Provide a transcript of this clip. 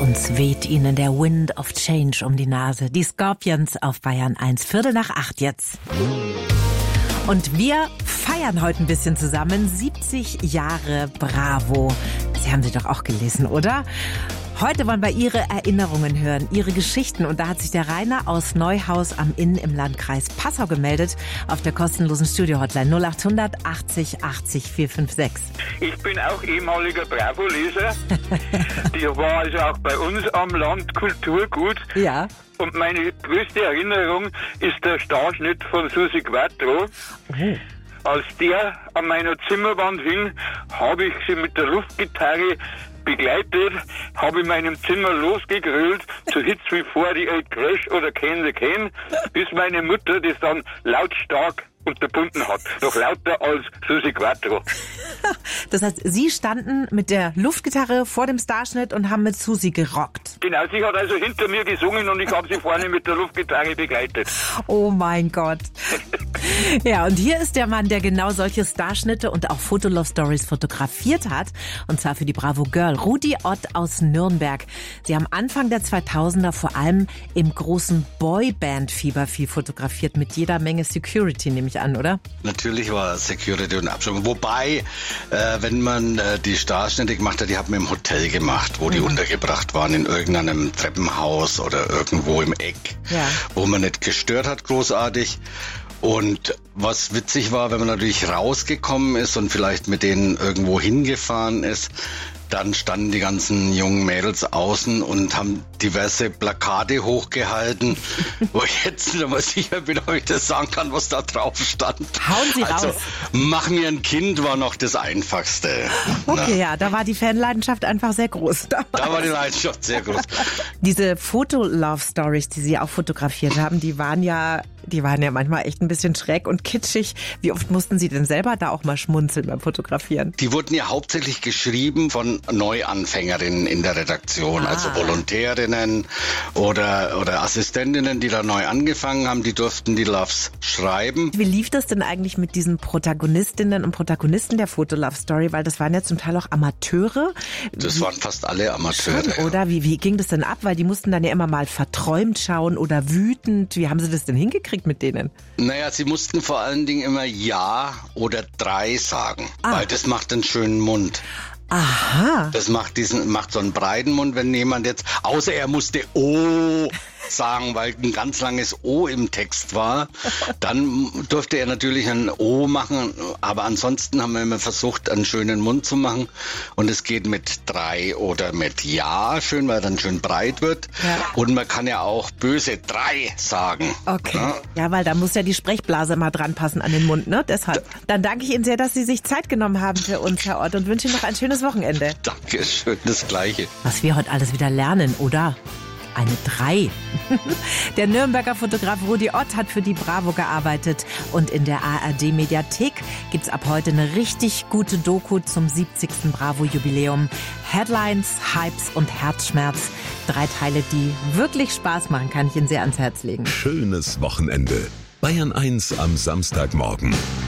Uns weht ihnen der Wind of Change um die Nase. Die Scorpions auf Bayern 1, 7:45 jetzt. Und wir feiern heute ein bisschen zusammen 70 Jahre Bravo. Sie haben sie doch auch gelesen, oder? Heute wollen wir Ihre Erinnerungen hören, Ihre Geschichten. Und da hat sich der Rainer aus Neuhaus am Inn im Landkreis Passau gemeldet auf der kostenlosen Studio-Hotline 0800 80 80 456. Ich bin auch ehemaliger Bravo-Leser. Die war also auch bei uns am Land Kulturgut. Ja. Und meine größte Erinnerung ist der Starschnitt von Susi Quatro. Als der an meiner Zimmerwand hing, habe ich sie mit der Luftgitarre begleitet, habe in meinem Zimmer losgegrölt, zu Hits wie 48 Crash oder Can the Can, bis meine Mutter das dann lautstark unterbunden hat. Noch lauter als Susi Quatro. Das heißt, Sie standen mit der Luftgitarre vor dem Starschnitt und haben mit Susi gerockt. Genau, sie hat also hinter mir gesungen und ich habe sie vorne mit der Luftgitarre begleitet. Oh mein Gott. Ja, und hier ist der Mann, der genau solche Starschnitte und auch Fotolove-Stories fotografiert hat. Und zwar für die Bravo Girl, Rudi Ott aus Nürnberg. Sie haben Anfang der 2000er vor allem im großen Boyband-Fieber viel fotografiert, mit jeder Menge Security, nehme ich an, oder? Natürlich war Security und Abschirmung. Wobei, wenn man die Starschnitte gemacht hat, die hat man im Hotel gemacht, wo die untergebracht waren, in irgendeinem Treppenhaus oder irgendwo im Eck, wo man nicht gestört hat, großartig. Und was witzig war, wenn man natürlich rausgekommen ist und vielleicht mit denen irgendwo hingefahren ist, dann standen die ganzen jungen Mädels außen und haben diverse Plakate hochgehalten, wo ich jetzt nicht mal sicher bin, ob ich das sagen kann, was da drauf stand. Hauen Sie raus. Mach mir ein Kind war noch das Einfachste. Okay, ja, da war die Fanleidenschaft einfach sehr groß. Da war die Leidenschaft sehr groß. Diese Foto-Love-Stories, die Sie auch fotografiert haben, die waren ja manchmal echt ein bisschen schräg und kitschig. Wie oft mussten Sie denn selber da auch mal schmunzeln beim Fotografieren? Die wurden ja hauptsächlich geschrieben von Neuanfängerinnen in der Redaktion, also Volontärinnen oder Assistentinnen, die da neu angefangen haben, die durften die Loves schreiben. Wie lief das denn eigentlich mit diesen Protagonistinnen und Protagonisten der Foto-Love-Story? Weil das waren ja zum Teil auch Amateure. Das waren fast alle Amateure. Schon, oder? Wie ging das denn ab? Weil die mussten dann ja immer mal verträumt schauen oder wütend. Wie haben Sie das denn hingekriegt mit denen? Naja, sie mussten vor allen Dingen immer Ja oder 3 sagen, weil das macht einen schönen Mund. Aha. Das macht so einen breiten Mund, wenn jemand jetzt, außer er musste O sagen, weil ein ganz langes O im Text war, dann durfte er natürlich ein O machen, aber ansonsten haben wir immer versucht, einen schönen Mund zu machen und es geht mit 3 oder mit Ja schön, weil dann schön breit wird und man kann ja auch böse 3 sagen. Okay, ja, weil da muss ja die Sprechblase mal dran passen an den Mund, ne? Deshalb. Dann danke ich Ihnen sehr, dass Sie sich Zeit genommen haben für uns, Herr Ott, und wünsche Ihnen noch ein schönes Wochenende. Dankeschön, das Gleiche. Was wir heute alles wieder lernen, oder? Eine 3. Der Nürnberger Fotograf Rudi Ott hat für die Bravo gearbeitet und in der ARD-Mediathek gibt's ab heute eine richtig gute Doku zum 70. Bravo-Jubiläum. Headlines, Hypes und Herzschmerz. 3 Teile, die wirklich Spaß machen, kann ich Ihnen sehr ans Herz legen. Schönes Wochenende. Bayern 1 am Samstagmorgen.